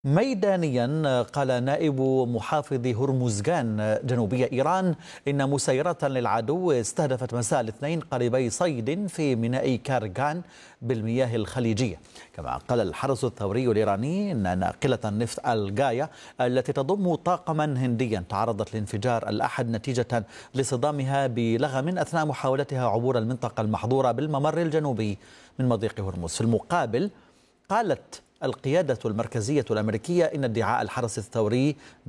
ميدانيا قال نائب محافظ هرمزغان جنوبية إيران إن مسيرة للعدو استهدفت مساء الاثنين قاربي صيد في ميناء كارغان بالمياه الخليجية. كما قال الحرس الثوري الإيراني أن ناقلة النفط الغاية التي تضم طاقما هنديا تعرضت لانفجار الأحد نتيجة لاصطدامها بلغم أثناء محاولتها عبور المنطقة المحظورة بالممر الجنوبي من مضيق هرمز. في المقابل قالت القيادة المركزية الأمريكية إن ادعاء الحرس الثوري